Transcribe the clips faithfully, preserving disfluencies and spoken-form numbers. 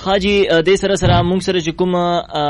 حاجی د سره سره مونږ سره چې کوم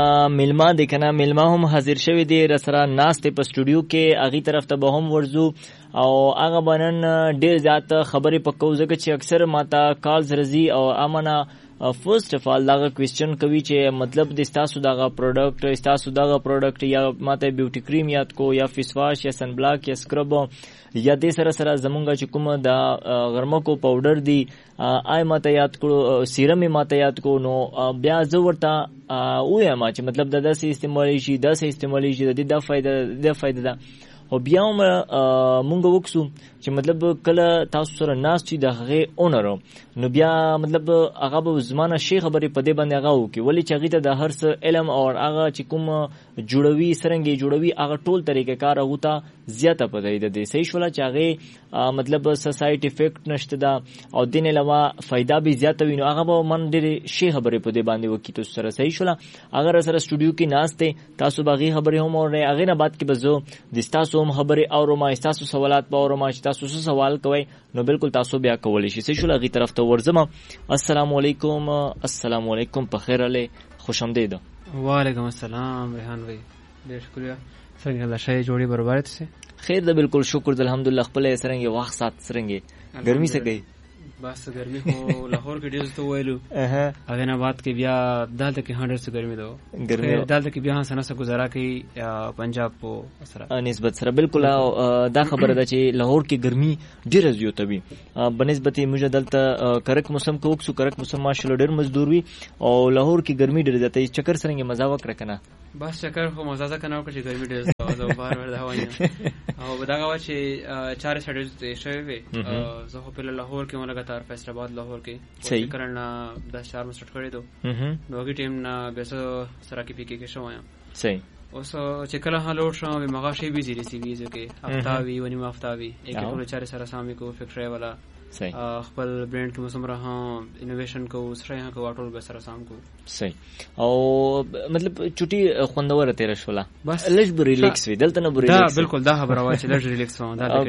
ملما د کنه ملما هم حاضر شوی دی را سره ناست په سټوډیو کې اغي طرف ته به هم ورزو او هغه بنن ډیر زیات خبرې پکوزه چې اکثر ماته کالز رزي او امانه فرست اف آل داغه کوېسچن کوي چې مطلب د تاسو داغه پروډکټ تاسو داغه پروډکټ یا ماته بیوټي کریم یاد کو یا فیس واش یا سن بلاک یا سکرب یا د سره سره زمونږ چې کوم د غرمه کو پاوډر دی آی ماته یاد کړو سیرم ماته یاد کو نو بیا زه ورته وایم چې مطلب د داسې استعمالي شي داسې استعمالي شي د د فائدہ د فائدہ ده او بیا هم مونږ وکسو چې مطلب کله تاسو سره ناس چې د هغه اونر نو بیا مطلب هغه به زمانه شي خبرې په دې باندې هغه وکي ولی چې هغه ته د هر څه علم او هغه چې کوم جوړوي سرنګي جوړوي هغه ټول طریقې کار هغه ته زیاته پدې ده د صحیح شولا چې هغه مطلب سوسایټ افیکټ نشته ده او دین علاوه فائدہ به زیاته ویني هغه به من ډېر شي خبرې په دې باندې وکي تاسو سره صحیح شولا اگر سره سټوډیو کې ناس ته تاسو باغی خبرې هم اور هغه نه بعد کې بزو د تاسو هم خبرې او ما تاسو سوالات په اور ما تاسو سوال کوي نو بالکل تاسو بیا کولی شئ صحیح شولا غي طرف ته ورزم السلام علیکم السلام علیکم په خیر علی خوش آمدید وعلیکم السلام ریحان بھائی ډیر شکریہ څنګه الله شای جوړي برابر ته خیر ده بالکل شکر الحمدلله خپل سرنګي وخت سات سرنګي ګرمي څه کوي بس ګرمي خو لاهور کې ډیر څه وایلو اها هغه نه بعد کې بیا دالته کې هنډر څه ګرمي ده ګرمي دالته کې بیا سنه څه گزارا کوي پنجاب په سره نسبت سره بالکل دا خبره ده چې لاهور کې ګرمي ډیر زیاته وي بنسبت موږ دلته کرک موسم کې وکسو کرک موسم ماشاءالله ډیر مزدور وي او لاهور کې ګرمي ډیر زیاته چکر سرنګي مزه وکړه کنه بس چکر خو مزه ځکه نه وکړي چې ګرمي ډیر زیاته بار بار دا وایي او دا غوا چې چار سړی شوی وي زه په لاهور کې ملګرتار فیصل آباد لاهور کې صحیح کرنا د شهر مستر کړی دو نو هغه ټیم نه بیسو سره کې پی کې کې شو یم صحیح اوس چې کله هلو شو به مغاشي بي زیری سی ویزو کې هفتاوی ونی مفتاوی یک ټول چار سره سامي کو فکر والا صحیح خپل برانډ کې مسمره ها انوویشن کو سره ها کو واټول به سره سام کو صحیح او مطلب چټي خوندور تیر شولا بس لږ بری ریلیکس وی دلته نه بری ریلیکس دا بالکل دا خبره وای چې لږ ریلیکس و دا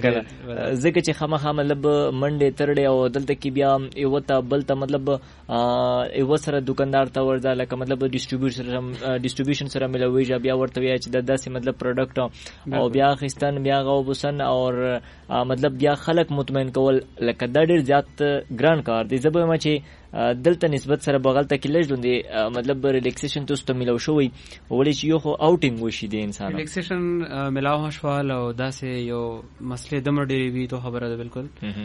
ځکه چې خامخا مطلب منډه ترډه او دلته کې بیا یو ته بلته مطلب یو سره دکاندار ته ورځه لکه مطلب ډیسټریبیوټر ډیسټریبیوشن سره ملوي بیا ورته وی چې د داسې مطلب پروډکټ او بیا خستان بیا غو بسن او مطلب بیا خلک مطمئن کول لکه دا ډیر زیات ګران کار دی زبر ما چې دلته نسبت سره بغل ته کې لږ دوندې مطلب ریلیکسیشن تاسو ته ملو شوی ولې چې یو خو اوټینګ وشي د انسان ریلیکسیشن ملاو هشوال او داسې یو مسلې دمر ډیری وی ته خبره ده بالکل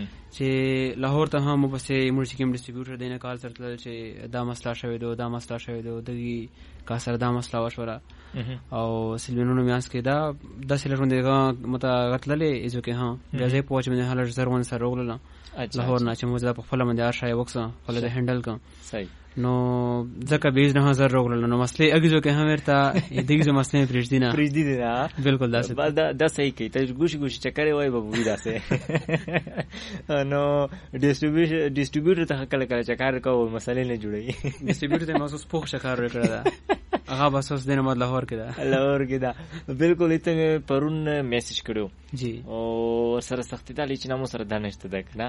چې لاهور ته هم بس ایمرجنسي کیم ډیسټریبیوټر دینه کال سره چې دا مسله شوی دو دا مسله شوی دو دغه کا سره دا مسله وشوره او سلمنونو میاس کې دا د سلرون دغه متغتللې ایزو کې ها غزه پوهچ مې هلر زرون سره روغله لاهور نه چې موږ په خپل باندې ارشای وکسه خپل د هندل کوم صحیح نو ځکه بیس نه هزار روغله نو مسلې اګزو کې هم ورته دغه مسلې پرېږدي نه پرېږدي نه بالکل دا دا دا صحیح کوي ته ګوشي ګوشي چکرې وای به وې داسه نو ډیسټریبیوټر ډیسټریبیوټر ته کله کله چکر کوو مسلې نه جوړي ډیسټریبیوټر ته محسوس پوښ چکر وکړه دا هغه بس اوس دنه مد لاهور کې دا لاهور کې دا بالکل ایته پرون میسج کړو جی او سره سختي تعالی چې نامو سره دانشته ده کنه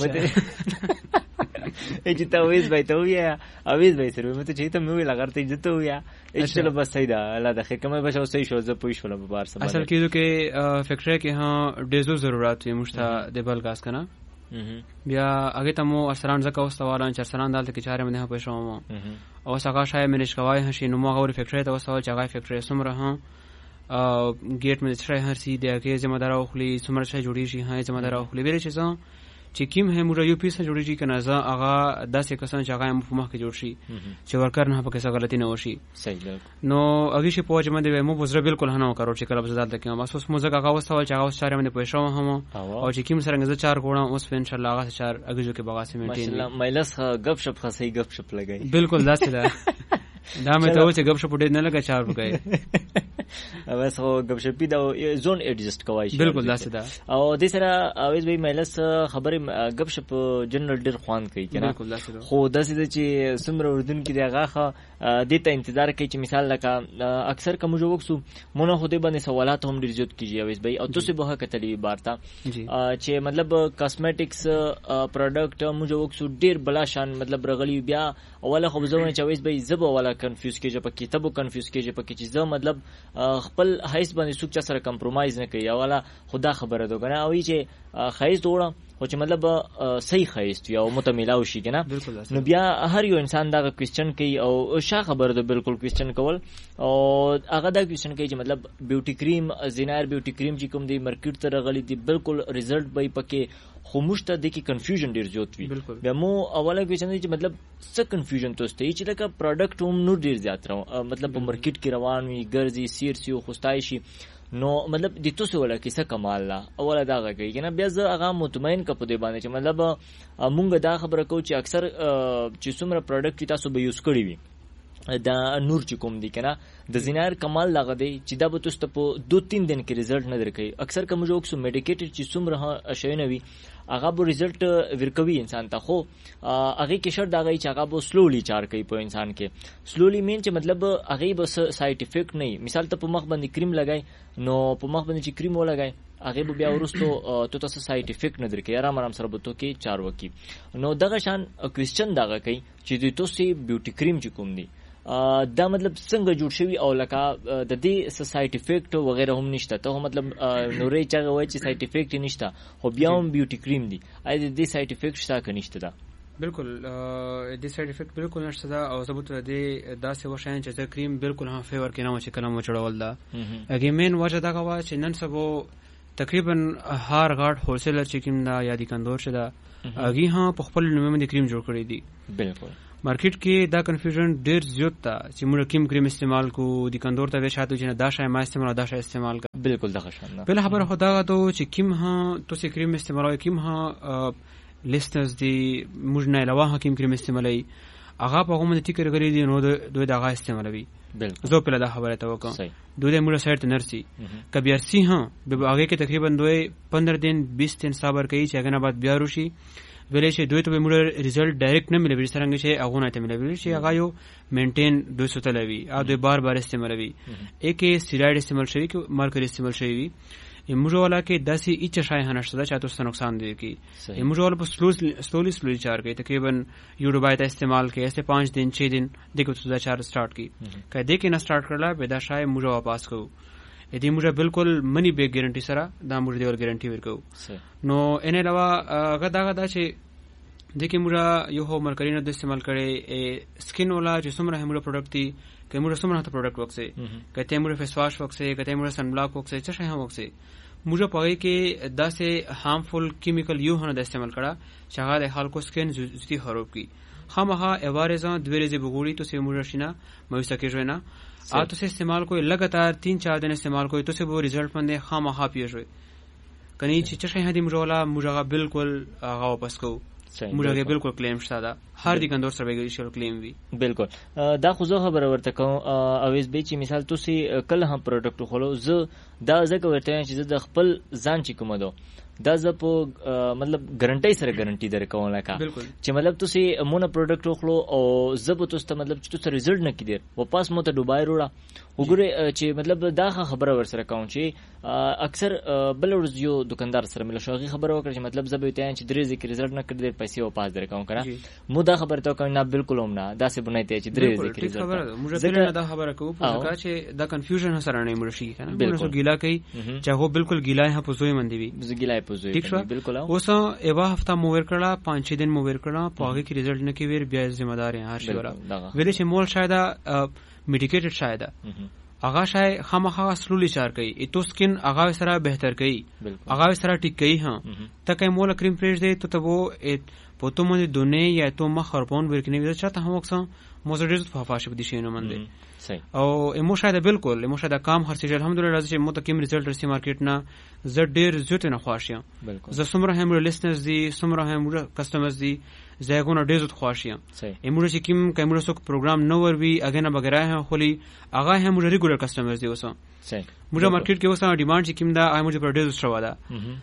چې ته وېز بای ته ویا اویز بای سره مته چې ته مې ویل اگر ته عزت ویا اچھا بس صحیح ده الله د خکمه بشه صحیح شو زه پوښ ولا بار سره اصل کې چې فکر کې ها ډیزو ضرورت وي مشته د بل غاس کنه بیا هغه ته مو ارسلان زکه واستوالان چې ارسلان دالته کې چاره مې نه پښوم او څنګه شای مې نشکوای هشي نو مو غوړي فکر ته واستوال چې هغه فکر سمره ها ګیټ مې چې هر سي د کې ذمہ دار او خلی سمره شای جوړی شي ها ذمہ دار او خلی بیره چې چې کیم هم یو پیسه جوړی شي کنه ځا هغه داسې کسان چې هغه په مخ کې جوړ شي چې ورکر نه پکې څه غلطي نه وشي صحیح ده نو هغه شی په وجه باندې مو بزره بالکل نه وکړو چې کله بزداد د کیم اساس مو زګه هغه واستول چې هغه چاره باندې پېښو هم او چې کیم سره غزه چار کوړم اوس په ان شاء الله هغه چار هغه جو کې بغاسي مینټین ماشاءالله مایلس غب شپ خاصي غب شپ لګای بالکل داسې ده دا مې ته و چې غب شپ ډېر نه لګا چار وکای بس خو غب شپی دا زون ایڈجسٹ کوای شي بالکل داسې ده. او د سره اویز به ملس خبره غب شپ جنرال ډیر خوان کوي کنه بالکل داسې ده. خو داسې چې سمره اردن کې دغه خا د ته انتظار کوي چې مثال لکه اکثر کوم جو وکسو مونږ خو دې باندې سوالات هم ډیر زیات کیږي اویز به او تاسو به کتلی بارتا چې مطلب کاسمیټکس پروډکټ موږ وکسو ډیر بلا شان مطلب رغلی بیا اوله خو زونه چې اویز به زبه ولا کنفیوز کیږي په کتابو کنفیوز کیږي په کې چې زه مطلب خپل حیث باندې څوک چا سره کمپرومایز نه کوي اوله خدا خبره ده کنه او چې خیس دوړه خو چې مطلب صحیح خیست یا متملاو شي کنه نو بیا هر یو انسان دا کوېسچن کوي او شا خبره ده بالکل کوېسچن کول او هغه دا کوېسچن کوي چې مطلب بیوټي کریم زینار بیوټي کریم چې کوم دی مارکیټ ته راغلی دی بالکل ریزلټ به پکې خو مشته د کی کنفیوژن ډیر زیات وي بیا مو اوله کوېسچن دی چې مطلب څه کنفیوژن توسته چې لکه پروډکټ هم نور ډیر زیات راو مطلب په مارکیټ کې روان وي ګرځي سیر سی او خوستای شي نو مطلب د تاسو ولا کیسه کمال لا اوله دا غږی کنه بیا زه هغه مطمئن کپو دی باندې چې مطلب مونږ دا خبره کو چې اکثر چې څومره پروډکټ تاسو به یوز کړی وي دا نور چې کوم دی کنه د زینار کمال لاغه دی چې دا به تاسو په دو تین دن کې رزلټ نه درکې اکثر کوم جو سو میډیکیټډ چې څومره شوی وي هغه به رزلټ ورکوي انسان ته خو هغه کې شرط دا غي چې هغه به سلولی چار کوي په انسان کې سلولی مین چې مطلب هغه به سایډ افیکټ نه مثال ته په مخ باندې کریم لګای نو په مخ باندې چې کریم ولګای هغه به بیا ورستو ته تاسو سایډ افیکټ نه درکې آرام آرام سره به تو کې چار وکی نو دغه شان کوېسچن دغه کوي چې د تاسو بیوټي کریم چې کوم دی دا مطلب څنګه جوړ شوی او لکه د دې سایډ افیکټ وغیرہ هم نشته ته مطلب نورې چا وایي چې سایډ افیکټ نشته خو بیا هم بیوټي کریم دی اې دې سایډ افیکټ شته که نشته دا بالکل دې سایډ افیکټ بالکل نشته دا او ثبوت دې داسې وشاین چې کریم بالکل هم فیور کې نه و چې کلم وچړول دا اګه مین وجه دا غوا چې نن سبو تقریبا هر غاټ هولسیلر چې کوم دا یا دکاندار شدا اګه ها په خپل نوم باندې کریم جوړ کړی دی بالکل مارکیټ کې دا کنفیوژن ډیر زیات تا چې موږ کوم کریم استعمال کو دکاندار ته وشاتو چې دا شای ما استعمال دا شای استعمال کا بالکل دغه شان بل خبره خدا ته چې کوم ها تاسو کریم استعمالوي کوم ها لیسنرز دی موږ نه علاوه کوم کریم استعمالوي هغه په کومه ټیکر غړي دي نو دوی دا غا استعمالوي بالکل زه په لاره خبره ته وکم دوی موږ سایت نرسي کبیر سی ها به هغه کې تقریبا دوی پندرہ دن بیس دن صبر کوي چې هغه نه بعد بیا روشي ویلې چې دوی ته به موږ ریزلټ ډایرکټ نه ملي څنګه چې هغه نه ته ملي چې هغه یو مینټین دوی ستلوي او دوی بار بار استعمالوي اکه سټیراید استعمال شوی کې مارکر استعمال شوی موږ ولا کې داسې هیڅ شای هنشته چې تاسو نقصان دی کی موږ ولا په سلو سلولی سلولی چار کې تقریبا یو ډبای ته استعمال کې ایسے پانچ دن چھ دن دغه څه چار سٹارټ کی کله دې کې نه سٹارټ کړلا به دا شای موږ واپس کو دې موږ بالکل منی بیگ ګارانټي سره دا موږ دی ور ګارانټي ورکو نو ان علاوه غدا غدا چې دغه موږ یو هو مرکرینه د استعمال کړي سکین ولا چې څومره همړو پروډکټ دي که موږ څومره ته پروډکټ وکسي کته موږ فیس واش وکسي کته موږ سن بلاک وکسي څه شي هم وکسي موږ پوهی کې داسې هارمفul کیمیکل یو هنه د استعمال کړه چې هغه د خلکو سکین زوتی خراب کی خامخا ایوارزان دوی ریزه بغوړي تو سه موږ شینه مې سکه جوړنا ا تو سه استعمال کوئی لګاتار تین چار دن استعمال کوئی تو سه وو ریزلټ باندې خامخا پیښوي کني چې څه شي هدي موږ ولا موږ بالکل هغه واپس کو موږ بالکل کلیم شته هر دکاندار سره به شل کلیم وي بالکل دا خو زه خبر ورته کوم اویز به چې مثال تاسو کله هم پروډکټ خلو زه دا زکه ورته چې زه د خپل ځان چې کوم دو دا زه په مطلب ګارانټي سره ګارانټي درکوم لکه چې مطلب تاسو مونږ پروډکټ خلو او زه به تاسو مطلب چې تاسو رزلټ نه کیدر واپس مو ته دوبای وروړه وګوره چې مطلب دا خبره ور سره کوم چې اکثر بل ورځ یو دکاندار سره مل شوغي خبره وکړه چې مطلب زه به ته چې درې ځکه رزلټ نه کړی پیسې واپس درکوم کړه مو دا خبره ته کوم نه بالکل هم نه دا څه بنایته چې درې ځکه رزلټ موږ ته دا خبره کوو په کا چې دا کنفیوژن سره نه مړ شي کنه موږ ګیلا کوي چې هو بالکل ګیلا نه پوزوي مندي وي ګیلا پوزوي بالکل اوس ایوا هفته مو ور کړه پانچ دن مو ور کړه پاغه کې رزلټ نه کی ویر بیا ذمہ دار هر شي ورا ویلې چې مول شاید میډیکیټډ شاید هغه شای خامخا سلولی چار کوي ایتو سکین هغه سره بهتر کوي هغه سره ټیک کوي ها تکه مول کریم پریش دی ته وو په تو باندې دونه یا تو مخ خرپون ورکنه چاته هم وکسم موزه ډېر فافاشه بدي شي نه منده او امو شاید بالکل امو شاید کام هر څه الحمدلله راځي چې متقیم ریزلټ رسي مارکیټ نه زه ډېر زیات نه خواشم زه سمره هم لیسنرز دي سمره هم کسٹمرز دي زه غوڼه ډېر زیات خواشم امو چې کیم کیمرا سو پروګرام نو ور وی اګه نه بغیر هم خولي هغه هم ریګولر کسٹمرز دي وسه موږ مارکیټ کې وسه ډیماند چې کیم دا ایمو پر ډېر شو دا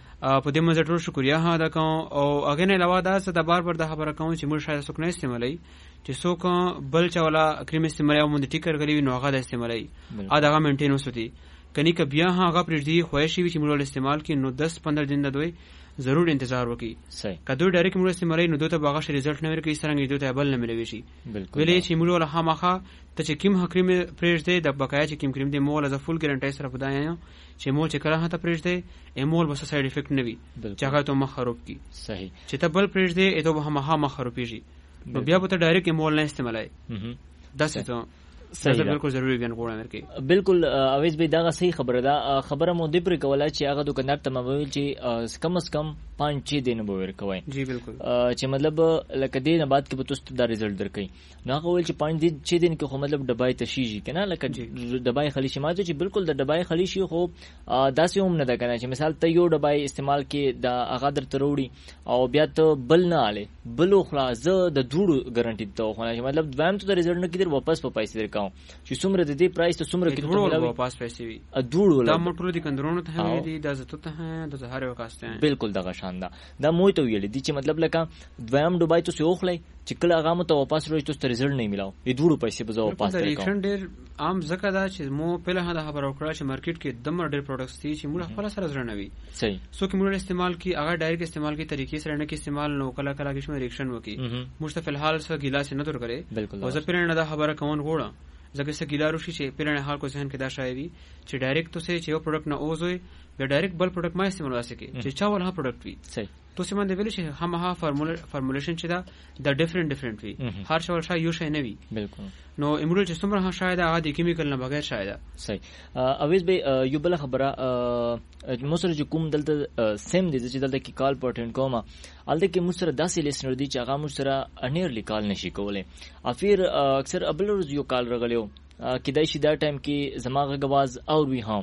په دې مزه ټول شکریا ها دا کوم او اګه نه علاوه دا څه د بار بار د خبره کوم چې موږ شاید څوک نه استعمالي چې څوک بل چاولا کریم استعمالي او مونږ ټیکر کوي نو هغه د استعمالي ا دغه مینټین وسوتی کني ک بیا هغه پر دې خوښي وي چې موږ استعمال کې نو دس پندرہ دن د دوی ضرور انتظار وکي کدو ډایرکټ موږ استعمالي نو دوته باغ شي رزلټ نه ورکړي څنګه دوته بل نه ملوي شي ویلې چې موږ ولا خامخه ته چې کیم کریم پرېږ دی د بقایا چې کیم کریم دی مول از فول ګارانټي سره پدایا چې مول چې کله هته پرېږ دی امول بس ساید افیکټ نه وي چې هغه ته مخ خراب کی صحیح چې ته بل پرېږ دی اته به مخه مخ خرابېږي نو بیا به ته ډایرکټ مول نه استعمالای داسې ته صحیح بالکل ضروری بیان کوم ورکې بالکل اویس به دا صحیح خبره ده خبره مو دی پر کوله چې هغه دکاندار ته موبایل چې کم از کم پانچ چھ دن به ورکوي جی بالکل چې مطلب لکه دې نه بعد کې به تاسو دا رزلټ درکې نو هغه ول چې پانچ دن چھ دن کې خو مطلب دبای تشیږي کنه لکه دبای خلی شي ماته چې بالکل د دبای خلی شي خو داسې هم نه ده کنه چې مثال ته یو دبای استعمال کې دا هغه در تروړي او بیا ته بل نه आले بلو خلاص د دوړو ګارانټي ته خو نه مطلب دویم ته رزلټ نه کیدر واپس په پیسې درکاو چې څومره د دې پرایس ته څومره کې ته واپس پیسې وي ا دوړو دا موټر دي کندرونو ته هم دي د زته ته د زهره وکاسته بالکل دغه شان ده دا موي ته ویل دي چې مطلب لکه دویم دبای ته سو خلای چې کله هغه مو ته واپس روي ته رزلټ نه ملاو ای دوړو پیسې به زو واپس درکاو ریکشن ډیر عام زکه دا چې مو په له خبر او کړه چې مارکیټ کې دمر ډیر پروډکټس دي چې موږ خپل سره زړه نوي صحیح سو کې موږ استعمال کی هغه ډایرکټ استعمال کی طریقې سره نه کې استعمال نو کله کله کې شمه ریکشن وکي موږ ته فلحال سره ګیلاس نه تور کړي او زه پرې نه دا خبره کوم غوړه زګه سه ګیلا روشي چې پرې حال کو ذهن کې دا شایوي چې ډایرکټ تو سه چې یو پروډکټ نه اوزوي یا ډایرکټ بل پروډکټ ما استعمال واسه کې چې چا ول ها پروډکټ وي صحیح تو سیمه دی ویل چې هم ها فارمولیشن چې دا د ډیفرنٹ ډیفرنٹ وي هر شول شای یو شای نه وي بالکل نو ایمرل چې څومره ها شاید هغه د کیمیکل نه بغیر شاید صحیح اویس به یو بل خبره موسر چې کوم دلته سیم دي چې دلته کې کال پورټن کومه الته کې موسر داسې لیسنر دي چې هغه موسر انیرلی کال نشي کولای افیر اکثر ابل روز یو کال رغلیو کدای شي دا ټایم کې زماغه غواز او وی هم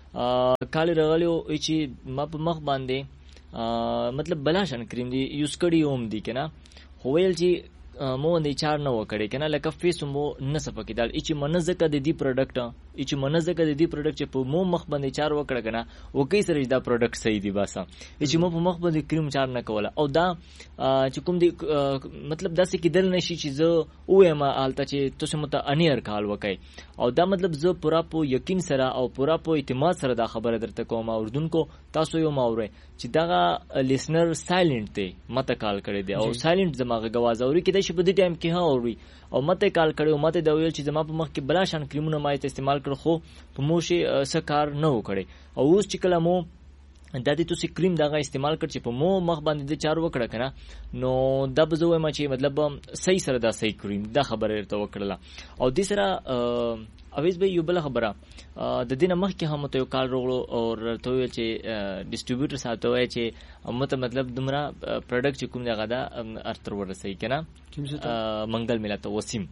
کال رغلیو چې ما په مخ باندې مطلب بلاشن کریم دی یوز کړی اوم دی کنه خو ویل چې مو نه چار نه وکړي کنه لکه فیس مو نه سپکې دال چې منځکه د دې پروډکټ چې منځکه د دې پروډکټ چې په مو مخ باندې چار وکړه کنه او کې سره دا پروډکټ صحیح دی باسه چې مو په مخ باندې کریم چار نه کوله او دا چې کوم دی مطلب داسې کې دل نشي چې زه او ما حالت چې تاسو مت انیر کال وکای او دا مطلب زه پورا په یقین سره او پورا په اعتماد سره دا خبره درته کوم اردوونکو تاسو یو ماوره چې دا لیسنر سایلنت دی مته کال کړی دی او سایلنت زماغه غوازوري کې د شپ د ټایم کې ها اوري او مته کال کړو مته دا ویل چې زما په مخ کې بلا شان کریمونه ما استعمال کړ خو په موشي سکار نه وکړي او اوس چې کله مو د دې توسي کریم دغه استعمال کړ چې په مو مخ باندې د چار وکړه کنه نو د بزوي ما چې مطلب صحیح سره دا صحیح کریم دا خبره ورته وکړه او د سره اویس به یو بل خبره د دینه مخ کې هم ته یو کال وروړو او ته ویل چې ډیسټریبیوټر ساتو وای چې مته مطلب دمرا پروډکټ چې کوم دغه دا ارتر ورسې کنه منګل ملت وسیم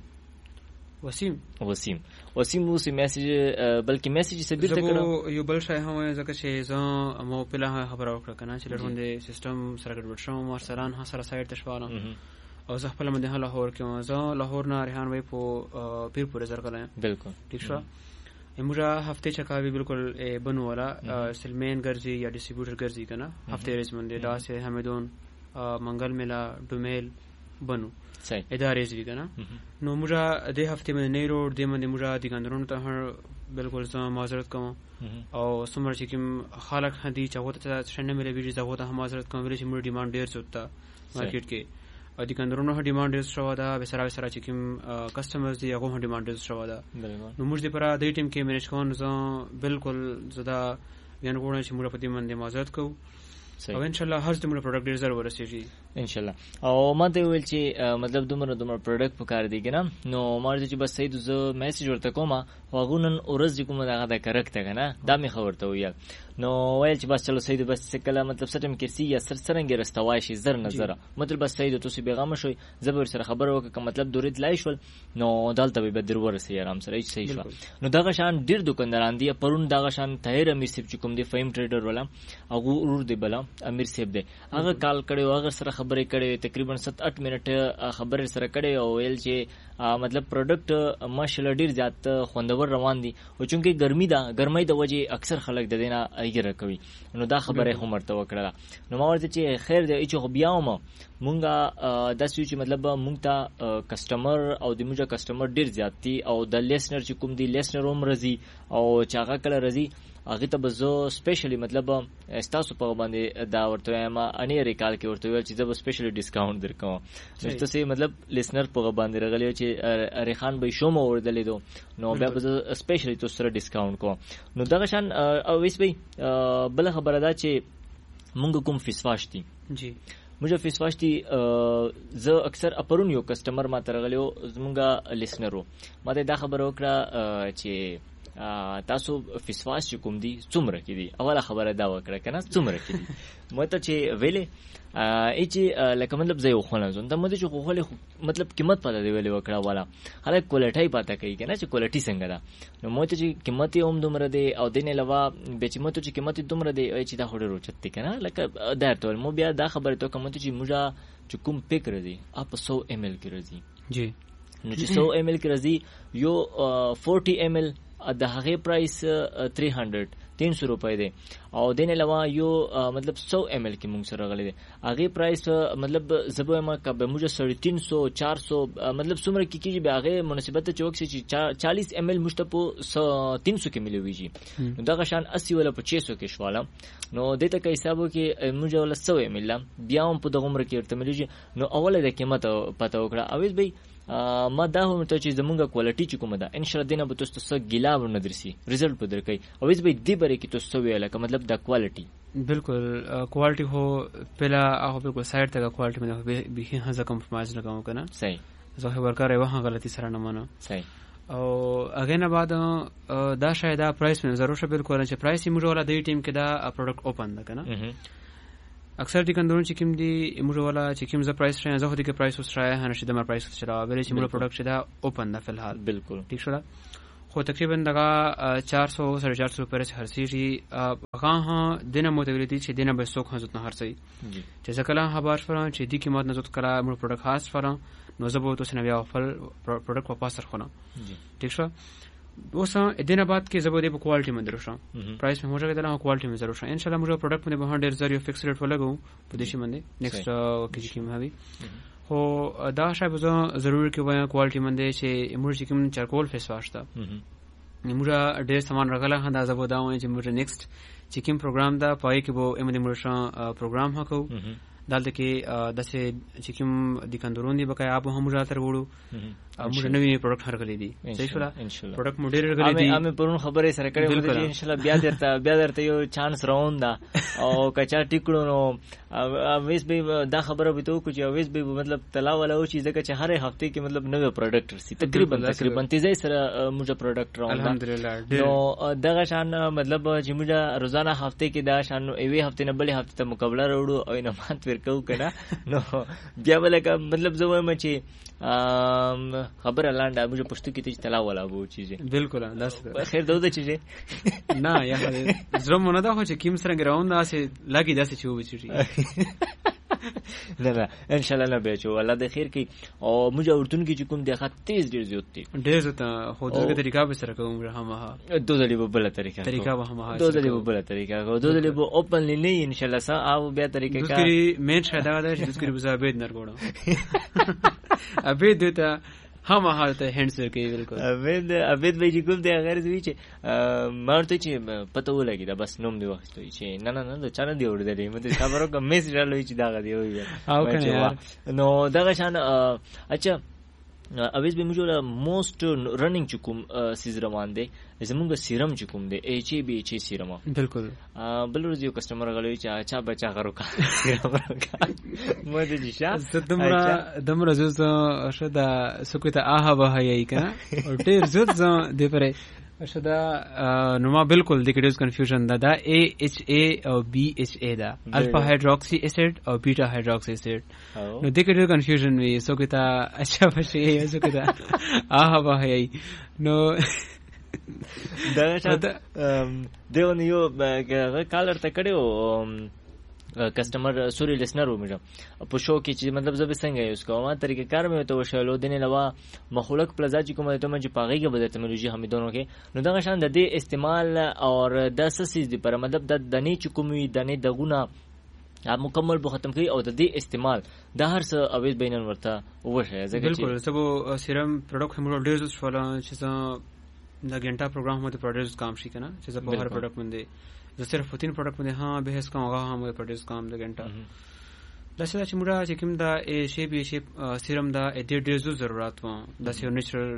وسیم وسیم وسیم وو سی میسج بلکې میسج سبیر ته کړو یو بل شای هم ځکه چې زه مو په لاره خبره وکړه کنه چې لرونده سیستم سره ګډوډ شوم او سران ها سره سایت تشواله او زه خپل مده لاهور کې زه لاهور نه ریحان وای په پیرپور زر کړم بالکل ٹھیک شو امورا هفته چکاوی بالکل بنو والا سلمین ګرځي یا ډیسټریبیوټر ګرځي کنه هفته ریس منده دا سه حمدون منګل میلا ډومیل بنو صحیح ادارې زی کنه نو موږ د هفته باندې نه روډ د باندې موږ د ګندرونو ته هر بالکل زما معذرت کوم او سمره چې کوم خلک هدي چاوته ته شنه ملي ویډیو زغه ته معذرت کوم چې موږ ډیماند ډیر چوتا مارکیټ کې او د ګندرونو هر ډیماند ډیر شو دا به سره سره چې کوم کسٹمرز دی هغه ډیماند ډیر شو دا نو موږ د پر د ټیم کې مینیج کوو زه بالکل زدا بیان کوم چې موږ په دې باندې معذرت کوو او ان شاء الله هر څومره پروډکټ ډیر زر ورسېږي ان شاء الله او ما ته ویل چې مطلب دومره دومره پروډکټ پکار دی کنه نو مارځ چې بس صحیح زه میسج ورته کوم واغونن اورز کوم دغه د کرکټ کنه دا می خبرته ویل نو ویل چې بس چلو سید بس کله مطلب سټم کرسی یا سر سرنګ رستوای شي زر نظر مطلب بس سید تاسو بیغام شوي زبر سره خبر وکړه مطلب دورید لای شول نو دالته به در ورسې آرام سره هیڅ صحیح شو. نو دغه شان ډیر دکانداران دي پرون دغه شان طاهر امیر سیب چې کوم دی فیم ټریډر ولا هغه ورور دی بلا امیر سیب دی هغه کال کړي هغه سره خبرې کړي تقریبا سات اټ منټه خبرې سره کړي او ویل چې مطلب پروډکټ ماشاءالله ډیر زیات خوندور روان دي او چونکه ګرمي ده ګرمۍ د وجې اکثر خلک د دینه ایګره کوي نو دا خبره هم ورته وکړه. نو ما ورته چې خیر دی چې بیا ما مونږه د سوي چې مطلب مونږ ته کسٹمر او د موږ کسٹمر ډیر زیات دي او د لیسنر چې کوم دی لیسنر هم رزي او چې هغه کله رزي هغه ته به زه سپیشلی مطلب استاسو په باندې دا ورته ما اني ریکال کې ورته ویل چې زه به سپیشلی ډیسکاونټ درکوم. نو تاسو مطلب لیسنر په باندې راغلی چې ریخان به شوم اوردلې دو نو بیا به سپیشلی تاسو سره ډیسکاونټ کوم. نو دغه شان او ویس به بل خبره ده چې مونږ کوم فیسواش دي جی مجھے فیسواش دي زه اکثر اپرون یو کسٹمر ما ترغلیو زمونږه لیسنرو ما ته دا خبر وکړه چې تاسو فیسواش چې کوم دي څومره کې دي اوله خبره دا وکړه کنه څومره کې دي مو ته چې ویلې ای چې لکه مطلب زه یو خلک زون ته مو چې خو خو مطلب قیمت پته دی ویلې وکړه والا خلک کوالټي پته کوي کنه چې کوالټي څنګه ده. نو مو ته چې قیمت هم دومره دی او دین علاوه به چې مو ته چې قیمت دومره دی چې دا هډه روچت کنه لکه دا ټول مو بیا دا خبره ته کوم چې موږ چې کوم پیک راځي اپ سو ایم ال کې راځي جی نو چې سو ایم ال کې راځي یو فورټي ایم ال د هغه پرایس تین سو روپے دی او دین علاوه یو مطلب سو ایم ال کې مونږ سره غلي دی هغه پرایس مطلب زبو ما کبه موږ سره تین سو چار سو مطلب څومره کې کیږي به هغه مناسبت چوک چې چالیس ایم ال مشتپو تین سو کې ملويږي دا غشان اسی ولا پچیس سو کې شواله نو دته کې حسابو کې موږ ولا سو ایم ال بیا هم په دغه عمر کې ورته ملويږي نو اوله د قیمت پته وکړه اوس به ما دا هم ته چې زمونږه کوالټي چې کومه ده ان شاء الله دینه به تاسو څه ګیلا ونه درسي رزلټ به درکې او ویس به دی بره کې تاسو ویل که مطلب دا کوالټي بالکل کوالټي هو پهلا هغه بالکل سایډ ته کوالټي مې به به هغه کمپرمایز نه کوم کنه صحیح زه ورکار وه غلطی سره نه مانه صحیح او اگه نه بعد دا شاید دا پرایس مې ضرور شه بالکل چې پرایس یې موږ ولا د ټیم کې دا پروډکټ اوپن ده کنه اکثر دي کندون چې کوم دي موږ ولا چې کوم ز پرایس راځي زه خو دې کې پرایس وسره هنه شي د ما پرایس وسره ویل چې موږ پروډکټ شدا اوپن ده فلحال بالکل ٹھیک شو خو تقریبا دغه چار سو ساڑھے چار سو پر هر سیری هغه دنه متولیدي چې دنه به سوق هزت نه هر سي چې ځکه هبار فران چې دي قیمت نه زت کړه موږ پروډکټ خاص فران نو زبو تو سنوي خپل پروډکټ په پاسر خونه ٹھیک شو اوس دنه بعد کې زبو د کوالټي مندر شو پرایس مې موږ غواړو کوالټي مې ضرور شو ان شاء الله موږ پروډکټ باندې به ډیر زریو فکس ریټ ولګو په دې شي باندې نیکسټ کې چې کوم هوي خو دا شاید زه ضرور کې وایم کوالټي باندې چې موږ کوم چارکول فیس واش تا موږ ډیر سامان راغله هدا زبو دا وایي چې موږ نیکسټ چې کوم پروګرام دا پای کې وو ایم دې موږ پروګرام هکو دلته کې داسې چې کوم د کندورون دی بقای اپ هم راته وړو موږ نوې پروډکټ هرکلې دي صحیح شو پروډکټ موډر هرکلې دي امه پرون خبرې سره کړې مو ان شاء الله بیا درته بیا درته یو چانس راون دا او کچا ټیکړو نو اویس به دا خبره به تو کو چې اویس به مطلب تلا ولا او چې ځکه چې هر هفته کې مطلب نوې پروډکټ سي تقریبا تقریبا تیزی سره موږ پروډکټ راون الحمدلله نو دغه شان مطلب چې موږ روزانه هفته کې دا شان ایوي هفته نه بلې هفته ته مقابله وروړو او نه مات ورکو کنه نو بیا ولکه مطلب زه وایم چې خبر لاندې موږ پښتو کې ته تلا ولا وو چیزه بالکل داسې خیر دوه چیزه نه یا زړه مونږ دا خو چې کیم سره راون دا سه لګي داسې چې وو چیزه نه نه ان شاء الله نه به چې الله د خیر کوي او موږ اردن کې چې کوم دی خاط تیز ډیر زیات دی ډیر زیات خو دغه طریقه به سره کوم هم ها دوه ډیر په بل طریقه طریقه به هم ها دوه ډیر په بل طریقه کو دوه ډیر په اوپن نه ان شاء الله سا او بیا طریقه کا دغه مین شاده ده چې دغه بزابید نرګوړو ابي دته هم حالت هند سر کې بالکل ابد ابد به چې کوم دی غیر دوی چې مرته چې پته ولګی دا بس نوم دی وخت چې نه نه نه چانه دی وړدلې مته خبرو کوم میسج راځي چې دا غدي وي او کنه نو دا شان اچھا اویس به موږ موست رننګ چې کوم سیز روان دي زمونږ سیرم چې کوم دی ایچ ای بی ایچ ای سیرم بالکل بل ورځ یو کسٹمر غلوي چې اچھا بچا غرو کا سیرم راکا مو دې نشه دمره دمره زو شدا سکوته آها وه یې کنه او ډیر زوت ز دې پرې اشه دا نو ما بالکل د کډیز کنفیوژن دا دا A H A او B H A دا الفا هایدروکسی اسید او بیٹا هایدروکسی اسید نو د کډیز کنفیوژن وی سو کتا اچھا بشي سو کتا آها به هي نو دا شاته دیو نیو کالر ته کړو کسٹمر سوری لسنر و میرا په شو کې چې مطلب زه به څنګه یوز کوم طریقې کار مې ته وشلو دنه لوا مخلوق پلازا چې کومه ته مې پاغي کې بده ټکنالوژي هم دونو کې نو دا شان د دې استعمال اور د سسیز دی پر مطلب د دنه چې کومې دنه دغونه مکمل به ختم کړي او د دې استعمال د هر څه اویز بینن ورته وشه ځکه بالکل سبو سیرم پروډکټ هم ډیر یوز فلا چې دا غنټا پروګرام مو ته پروډکټ کام شي کنه چې په هر پروډکټ باندې زه صرف فوتین پروډکټ باندې ها به هیڅ کوم هغه هم پروډکټ کام د غنټا دا څه چې موږ چې کوم دا شی به شی سیرم دا ډیر ډیر ضرورت وو دا سیو نیچرل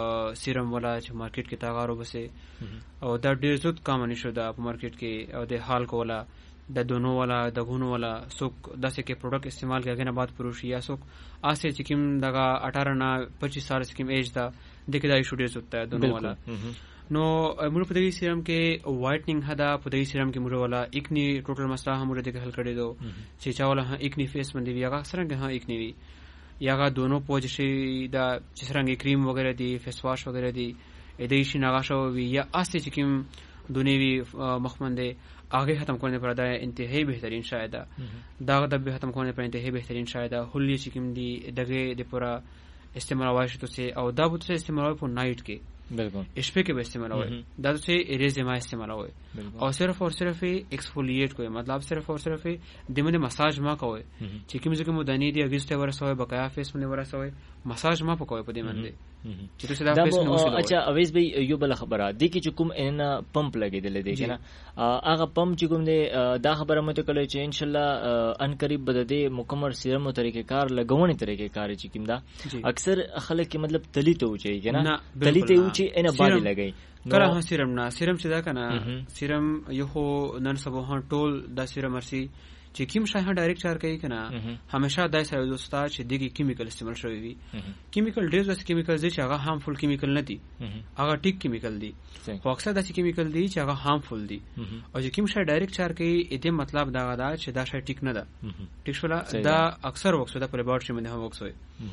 سیرم ولا چې مارکیټ کې تاغارو بسه او دا ډیر زود کام نشو دا په مارکیټ کې او د حال کولا د دونو ولا د غونو ولا سوک داسې کې پروډکټ استعمال کېږي نه بعد پروشي یا سوک آسه چې کوم دغه اٹھارہ نه پچیس سال کې ایج دا دغه دای شوډې سوته دونو ولا نو موږ په دې سیرم کې وایټنینګ هدا په دې سیرم کې موږ ولا اکنی ټوټل مسله هم موږ دغه حل کړی دو چې چا ولا اکنی فیس باندې وی هغه سره ها اکنی وی یاغه دونو پوجشي دا چې سرنګ کریم وغیرہ دی فیس واش وغیرہ دی اې دې شي ناغه شو وی یا آسه چې کوم دونیوی مخمنده آگے ختم کرنے پر دا انتہائی بہترین شاید دا دب ختم کرنے پر انتہائی بہترین شاید ہولی چکم دی دگے دی پورا استعمال واش تو سے او دا بوت سے استعمال پر نائٹ کے بالکل اشپے کے استعمال ہوئے دا سے اریز ما استعمال ہوئے اور صرف اور صرف ایکسفولیٹ کو مطلب صرف اور صرف دمن مساج ما کوئے چکم زکم مدانی دی اگست ورس ہوئے بقایا فیس من ورس ہوئے مساج ما پکوئے پدی من دی چې دا اچھا اویس به یو بل خبره دی کی چکم ان پمپ لګیدل دی کنه هغه پمپ چې کوم دی دا خبره مته کله چې ان شاء الله ان قریب بد دی مکمل سیرم طریقې کار لګونی طریقې کار چې کوم دا اکثر خلک مطلب تلی ته وچی کنه تلی ته وچی ان باندې لګی کله سیرم نه سیرم چې دا کنه سیرم یو نن سبو هان ټول دا سیرم ارسی چې کیم شاه ډایرکټ چار کوي کنه همیشه دای سره دوستا چې دغه کیمیکل استعمال شوی وي کیمیکل ډیر ځکه کیمیکل چې هغه هارمفul کیمیکل نه دي هغه ټیک کیمیکل دي خو اکثر داسې کیمیکل دي چې هغه هارمفul دي او چې کیم شاه ډایرکټ چار کوي اته مطلب دا غدا چې دا شای ټیک نه ده ټیک شولا دا اکثر وخت دا پر لیبارټری باندې هم وکسوي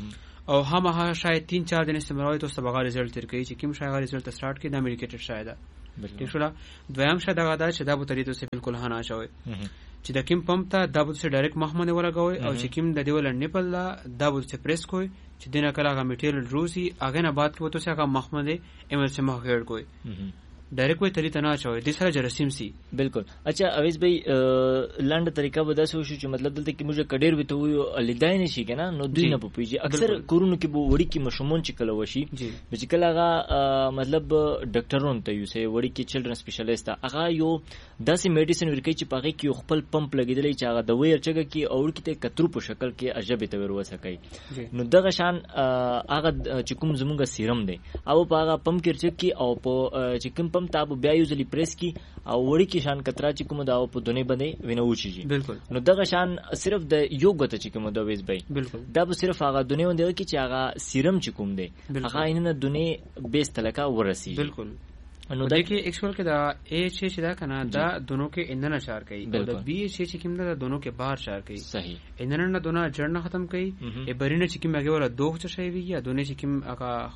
او هم هغه شاید تین چار دن استعمال تو سبا ریزلټ تر کوي چې کیم شای ریزلټ سٹارټ کې د امریکیټډ شاید ټیک شولا دویم شاید دا غدا چې دا په طریقو سره بالکل هنا شوی چې د کیم پمپ ته دا بوت سره ډایرکټ محمد ولګوي او چې کیم د دیول نیپل دا بوت سره پریس کوي چې دینه کله هغه میټیریل روزي هغه نه بعد کې وته چې هغه محمد ایمل سے مخیر کوي ډایرکټ وي طریقه نه چوي د سره جرسیم سي بالکل اچھا اویس بھائی لاند طریقہ ودا سو شو چې مطلب دلته کې موږ کډیر وته وي لیدای نشي کنه نو دوی نه پويږي اکثر کورونو کې بو وړي کې مشمون چې کله وشي چې کله هغه مطلب ډاکټرون ته یو سه وړي کې چلډرن سپیشلیست هغه یو داسې میډیسن ورکړي چې پاغي کې خپل پمپ لګیدلې چې هغه د ویر چګه کې اور کې ته کترو په شکل کې عجبه ته ورو سکي نو دغه شان هغه چې کوم زمونږ سیرم دی او پاغه پمپ کې چې کی او په چې کوم پمپ تاب بیا یوزلی پریس کی او وړي کې شان کترا چې کوم دا په دونه باندې وینو چی بالکل نو دغه شان صرف د یو غته چې کوم دا ویز بای بالکل دا به صرف هغه دونه وند کې چې هغه سیرم چې کوم دی هغه اینه دونه بیس تلکا ورسی بالکل نو دا کې ایکچوال کې دا ایچ ایچ دا کنه دا دونوں کې اندن اشار کوي او دا بی ایچ ایچ کې دا دونوں کې بار اشار کوي صحیح اندن نه دونه جړنه ختم کوي ای برینه چې کې مګه ولا دوه څه شي وی یا دونه چې کې هغه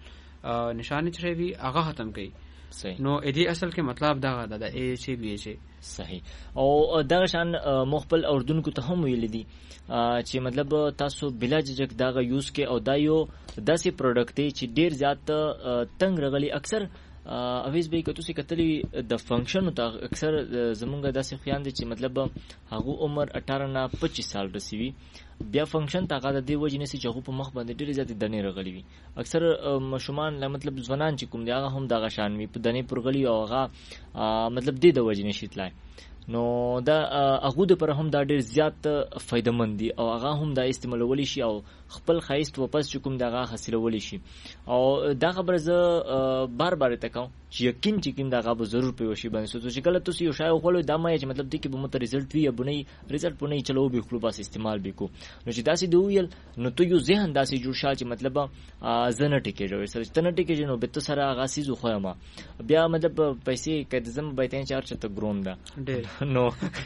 خپل نشانه چي وی هغه ختم کوي صحیح نو ادي اصل کې مطلب دا غدا د ای چی بی چی صحیح او دا شان مخبل اردن کو ته هم ویل دي چې مطلب تاسو بلا ججک دا غ یوز کې او دا یو داسې پروډکټ دی چې ډیر زیات تنگ رغلی اکثر اویز به کتو سي کتلی د فنکشن ته اکثر زمونږ داسې خیان دي چې مطلب هغه عمر اٹھارہ نه پچیس سال رسیوي بیا فنکشن تا غدا دی وجنه سي چې په مخ باندې ډیر زیات دنه رغلی وي اکثر مشومان لا مطلب ځوانان چې کوم دی هغه هم دغه شان وي په دنه پرغلی او هغه مطلب دی د وجنه شیتلای نو دا هغه د پر هم دا ډیر زیات فائدمن دي او هغه هم دا استعمالول شي او خپل خایست واپس کوم دغه حاصلول شي او دا خبره زه بار بار تکاو چې یقین چې کوم دغه به ضرور په وشي باندې سوچ چې کله تاسو یو شای خو دا مې چې مطلب دی کې به مت رزلټ وی ابونی رزلټ پونه چلو به خپل بس استعمال وکړو نو چې داسې دی ویل نو ته یو ذهن داسې جوړ شال چې مطلب زنه ټیکې جوړ سره تنه ټیکې نو به ته سره هغه سيزو خو ما بیا مطلب پیسې کده زم به تین چار چته ګروم دا نو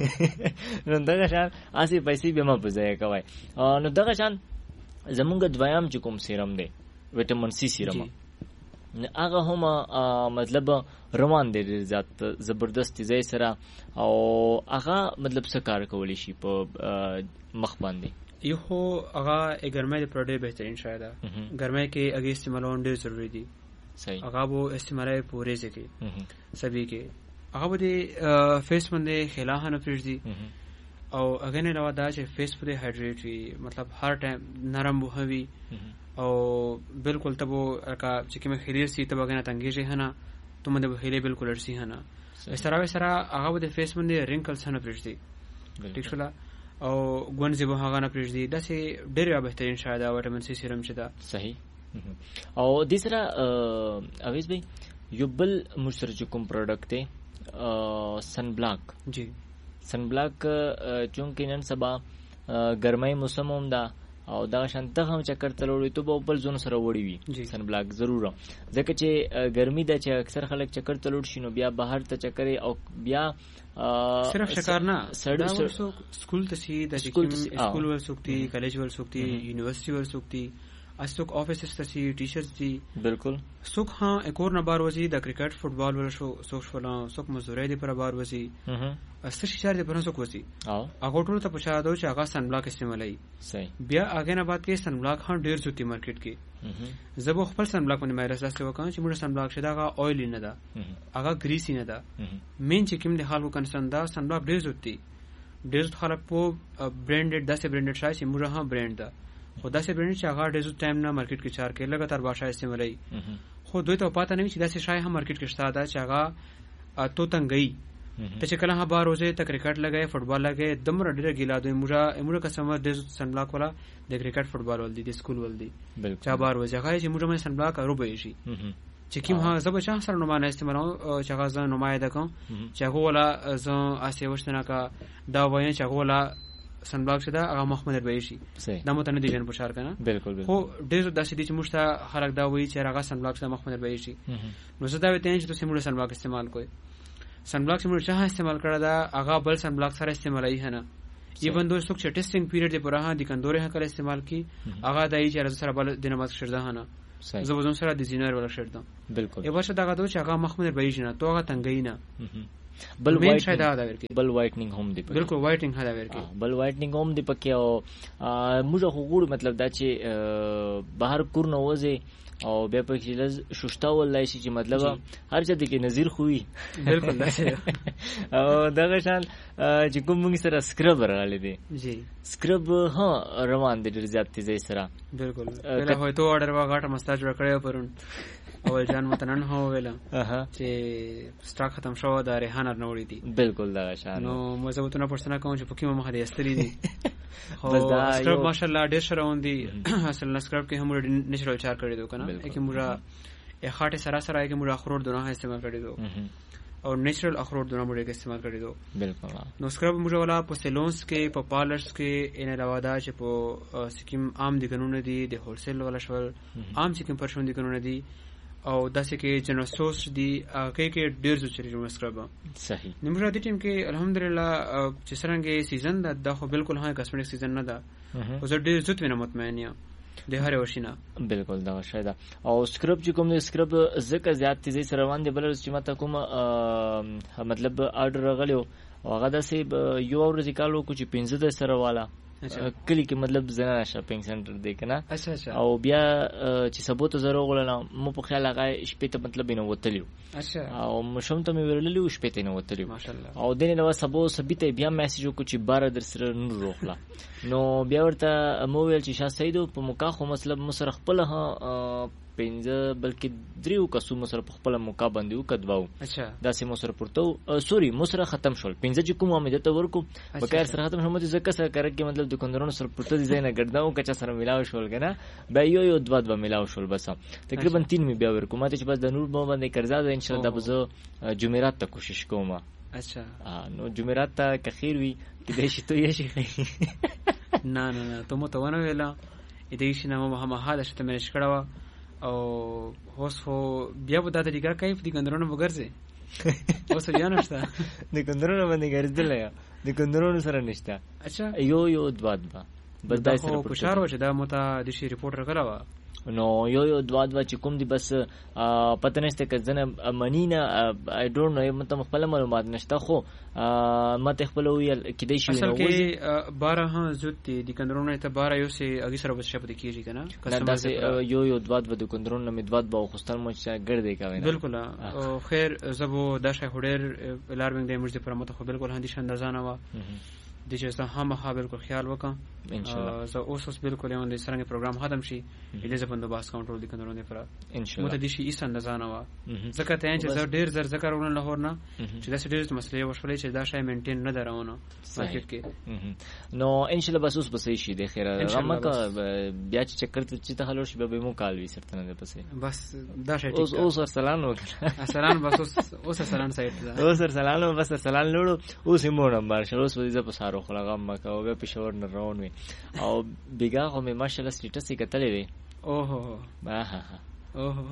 نو دغه شان اسی پیسې به ما بځای کوي نو دغه شان زمونږ دویم چې کوم سیرم دی وټامین سی سیرم هغه هم مطلب روان دی زیات زبردست ځای سره او هغه مطلب څه کار کولی شي په مخ باندې یو خو هغه ګرمۍ د پروډکټ بهترین شاید ده ګرمۍ کې هغه استعمالول ډېر ضروری دي صحیح هغه وو استعمالای پورې ځکه سبي کې هغه د فیس باندې خلاها نه پرځي او هغه نه علاوه دا چې فیس په هایډریټ وي مطلب هر ټایم نرم بوهوي او بالکل تبو کا چې کوم خلیل سي تبو غنه تنګیږي هنه ته مده بهله بالکل ارسي هنه سره سره هغه د فیس باندې رینکلز نه پرځي ټیک شولا او ګونځي به هغه نه پرځي دا سي ډېر بهترین شاید وټامین سي سیرم چې دا صحیح او د سره اویس به یو بل مشترک کوم پروډکټ دی سن بلاک جی سن بلاک چونکه نن سبا ګرمۍ موسم هم دا او دا شانته هم چکر تلوړی ته په بل ځون سره وړي وي سن بلاک ضرور ځکه چې ګرمي د چې اکثر خلک چکر تلوړ شي نو بیا بهر ته چکر او بیا صرف شکار نه سکول ته سي د سکول ول سوکتي کالج ول سوکتي یونیورسيټي ول سوکتي اسوک افیسز ته سي ټیچرز دي بالکل سوک ها اکور نه بار وزي د کرکټ فوتبال ول شو سوک فلان سوک مزوري دي پر بار وزي استه شهر دي پر سوک وزي او هغه ټول ته پوښا دو چې هغه سن بلاک استعمالي صحیح بیا اگې نه بعد کې سن بلاک هم ډیر زوتی مارکیټ کې زبو خپل سن بلاک باندې مایرس لاسته وکړم چې موږ سن بلاک شدا هغه اویل نه ده هغه گریسي نه ده مین چې کوم د حالو کنسن دا سن بلاک ډیر زوتی ډیر خلک په برانډډ داسې برانډډ شای چې موږ هم برانډ ده خدا سے برانډ چې هغه ډیر ټایم نه مارکیټ کې چار کې لګاتار باشا استعمالي خو دوی ته پاتہ نه وي چې داسې شای هم مارکیټ کې شته دا چې هغه تو تنګي ته چې کله هغه روزه ته کرکټ لګای فوتبال لګای دمر ډیر ګیلا دوی موږ موږ قسم د سن بلاک والا د کرکټ فوتبال ول دي د سکول ول دي چا بار وځه هغه چې موږ سن بلاک روبې شي چې کوم ها زب چا سره نمونه استعمالو چې هغه ځان نمایده کوم چې هغه ولا ز اسه وشتنه کا دا وایي چې هغه ولا سن بلاک شدا هغه محمد ربيعي شي دا متنه دي جن بشار کنه بالکل خو ډېر داسې دي چې مشته خلک دا وایي چې هغه سن بلاک شدا محمد ربيعي شي نو زه دا وته چې تاسو موږ سن بلاک استعمال کوئ سن بلاک موږ چا استعمال کړه دا هغه بل سن بلاک سره استعمالي هنه ایون دوی څوک چې ټیسټینګ پیریډ دی پرها دي کندورې هکله استعمال کی هغه دای چې سره بل د نماز شرده هنه زه وزن سره د زینر ولا شردم بالکل یو ورشه دا غو چې هغه محمد ربيعي نه تو هغه تنګی نه بل وایټ دا دا ورکی بل وایټنینګ هم دی بالکل وایټنینګ هدا ورکی بل وایټنینګ هم دی پکې او موږ خو ګور مطلب دا چې بهر کور نه وځي او بیا پکې لز شوشتا ولای شي چې مطلب هر څه کې نظیر خوې بالکل دا او دغه شان چې کوم موږ سره سکرب راغلی دی جی سکرب ها روان دي ډیر زیات تیزی سره بالکل کله هوی ته اورډر واغټه مستا جوړ کړی پرون اول جان متنن هو ویلا چې سٹاک ختم شو دا ریحانه نوړی دي بالکل دا شان نو مو زه وته پښتنه کوم چې پکې مخه دي استری دي بس دا سکرب ماشاءالله ډیر سره وندي اصل سکرب کې هم نشرو چار کړی دو کنه کې موږ یې خاطه سره سره کې موږ اخروټ دونه استعمال کړی دو او نیچرل اخروټ دونه موږ استعمال کړی دو بالکل نو سکرب موږ ولا په سیلونز کې په پارلرز کې ان علاوه دا چې په سکیم عام دي قانون دي د هولسیل ولا شول عام سکیم پرشون دي قانون دي او داسې کې جنرال سورس دي کې کې ډیر څه چریږي مسکرب صحیح نیمه د ټیم کې الحمدلله چې څنګه سیزن دا د خو بالکل هاي کاسمیټک سیزن نه ده او زه ډیر زوت وینم مطمئن یم د هر وشینه بالکل دا شاید او سکرب چې کوم سکرب زکه زیات تیزی سره روان دي بل چې ماته کوم مطلب آرډر غلیو او هغه د سی یو ورځ کالو کو چې پنځه د سره والا کلی کې مطلب زنانه شاپینګ سنټر دی کنه اچھا اچھا او بیا چې سبوت زرو غلنه مو په خیال هغه شپې ته مطلب نه وتلیو اچھا او مشم ته مې ورللیو شپې ته نه وتلیو ماشاءالله او دنه نو سبو سبیته بیا میسج کو چې بار در سره نور روخلا نو بیا ورته مو ویل چې شاه سیدو په مکا خو مطلب مسر خپل ها پنځه بلکې دریو کسو مو سره په خپل موقع باندې وکدواو اچھا دا سه مو سره پورته سوري مو سره ختم شول پنځه چې کوم امید ته ورکو بکیر سره ختم شوم چې زکه سره کړه کې مطلب د کندرونو سره پورته دي زینه ګرځاو کچا سره ملاو شول کنه به یو یو دوا دوا ملاو شول بس تقریبا تین می بیا ورکو ماته چې بس د نور باندې قرضا ده ان شاء الله د بزو جمعرات ته کوشش کوم اچھا نو جمعرات ته کخیر وی کې دې شي ته یې شي نه نه نه ته مو ته ونه ویلا دې شي نه ما ما حاله شته مې شکړه او اوس خو بیا به دا طریقه کوي د کندرونو وګرځي اوس بیا نشته د کندرونو باندې ګرځیدل د کندرونو سره نشته اچھا یو یو دوا دوا بدای سره په شهر و چې دا مو ته د شي ریپورټر کړه نو یو یو دوا دوا چې کوم دی بس پته نشته که زنه منینه آی ډونټ نو مته خپل معلومات نشته خو مته خپل ویل کدی شي نو اصل کې بارہ ها زوت دی د کندرونو ته بارہ یو سي اگي سره بس شپ د کیږي کنه کسم یو یو دوا دوا د کندرونو می دوا دوا خوستل مو چې ګرځي کوي بالکل او خیر زبو د شای هډر الارمنګ د امرج پر مته خو بالکل هندي اندازانه وا د چې زه هم ها بالکل خیال وکم ان شاء الله زه اوس اوس بالکل یو د سرنګ پروګرام ختم شي الیزه بندوباس کاونټرول د کندرونو پر ان شاء الله مته د شي ایس اندازانه وا ځکه ته چې زه ډیر زر ذکر ورن لاهور نه چې د سټیج مسلې وشولې چې دا شای مینټین نه درونه مارکیټ کې نو ان شاء الله بس اوس بس شي د خیره رمه کا بیا چې چکر ته چې ته حلور شي به مو کال وی سرته نه بس بس دا شای اوس اوس سلام وکړه سلام بس اوس اوس سلام سایت دا اوس سلام بس سلام لړو اوس مو نمبر شروع اوس دې په سارو خلغه مکه او به پښور نه روان وي او بیګا خو مې ماشاءالله سټیټس یې کتلې وي اوه ها ها اوه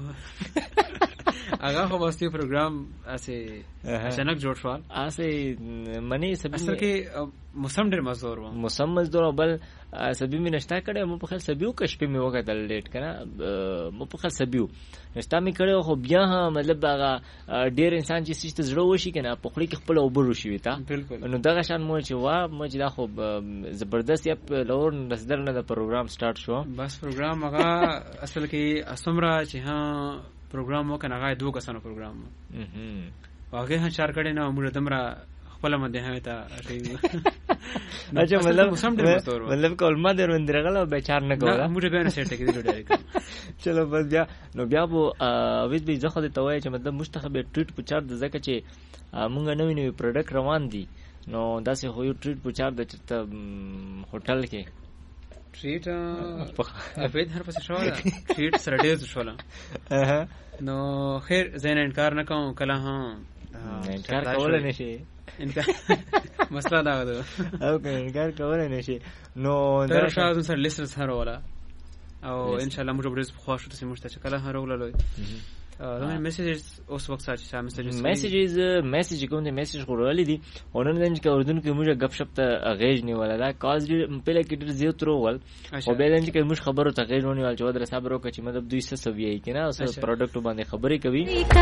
هغه خو واسطه پروګرام اسه اچانک جوړ شو اسه منی سب اصل کې موسم ډېر مزدور و موسم مزدور بل سبي مې نشتا کړه مو په خل سبيو کښ په مې وکړل لیټ کنه مو په خل سبيو نشتا مې کړه خو بیا مطلب هغه ډېر انسان چې سیست زړه وشي کنه په خوري کې خپل اوبر وشي تا نو دغه شان مو چې وا مو چې دا خو زبردست یپ لور نسدر نه د پروګرام سٹارټ شو بس پروګرام هغه اصل کې اسمرا چې ها پروګرام وکنه هغه دوه کسانو پروګرام هغه هم چار کړي نه موږ دمرا خپل مده هغه ته اچھا مطلب مطلب کول ما درون درغله بیچار نه کوله موږ به نه سیټ کېږي ډایرکټ چلو بس بیا نو بیا بو اوس به زخه ته وای چې مطلب مستخب ټریټ پچار د زکه چې مونږ نوې نوې پروډکټ روان دي نو داسې خو یو ټریټ پچار د چته هوټل کې ټریټ په هر پسې شو دا ټریټ سره ډېر شولا نو خیر زین انکار نه کوم کله ها انکار کول نه شي انکار مسله دا ده او که انکار کول نه شي نو دا شاو سره لیست سره ولا او ان شاء الله موږ به خوښ شو چې موږ ته کله هر ولولای دا میسیجز اوس وخت ساتي چې میسیجز میسیجز میسیج کوم دي میسیج غوړولې دي اونن دنج کې اردن کې موږ غب شپ ته غیج نه ولا دا کاز په لکه ډیر زیات ترول او به دنج کې موږ خبرو ته غیج ونه ول چې ودر صبر وکړي مطلب دوی څه سوي کنه اوس پروډکټ باندې خبرې کوي